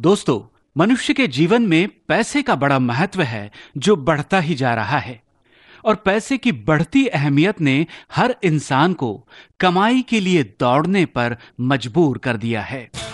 दोस्तों, मनुष्य के जीवन में पैसे का बड़ा महत्व है जो बढ़ता ही जा रहा है। और पैसे की बढ़ती अहमियत ने हर इंसान को कमाई के लिए दौड़ने पर मजबूर कर दिया है।